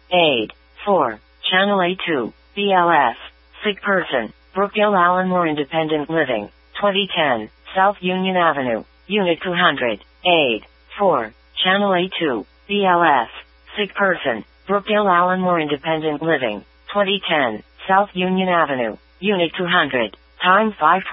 Aid. 4. Channel A2, BLS. Sick person. Brookdale Allenmore Independent Living. 2010, South Union Avenue, Unit 200. Aid. 4. Channel A2, BLS. Sick person. Brookdale Allenmore Independent Living. 2010, South Union Avenue, Unit 200. Time 5.